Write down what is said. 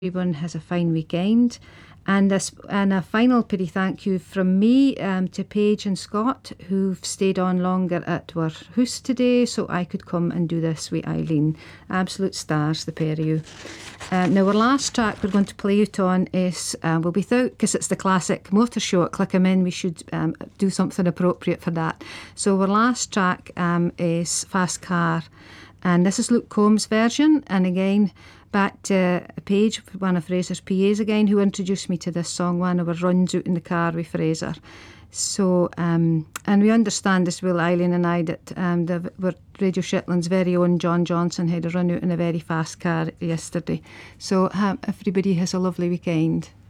everyone has a fine weekend. And a final pretty thank you from me to Paige and Scott, who've stayed on longer at our house today so I could come and do this with Eileen. Absolute stars, the pair of you. Now, our last track we're going to play it on is, we'll be out because it's the classic motor show at Clickamin. We should do something appropriate for that. So our last track is Fast Car. And this is Luke Combs' version. And again, back to Paige, one of Fraser's PAs again, who introduced me to this song, one of our runs out in the car with Fraser. So, and we understand as well, Eileen and I, that Radio Shetland's very own John Johnson had a run out in a very fast car yesterday. So everybody has a lovely weekend.